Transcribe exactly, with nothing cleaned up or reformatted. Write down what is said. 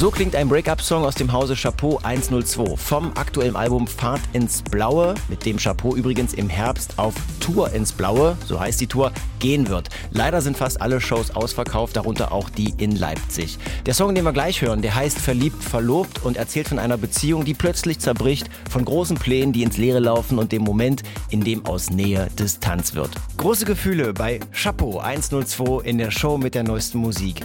So klingt ein Break-up-Song aus dem Hause Chapeau hundertzwei vom aktuellen Album Fahrt ins Blaue, mit dem Chapeau übrigens im Herbst auf Tour ins Blaue, so heißt die Tour, gehen wird. Leider sind fast alle Shows ausverkauft, darunter auch die in Leipzig. Der Song, den wir gleich hören, der heißt Verliebt, verlobt und erzählt von einer Beziehung, die plötzlich zerbricht, von großen Plänen, die ins Leere laufen und dem Moment, in dem aus Nähe Distanz wird. Große Gefühle bei Chapeau hundertzwei in der Show mit der neuesten Musik.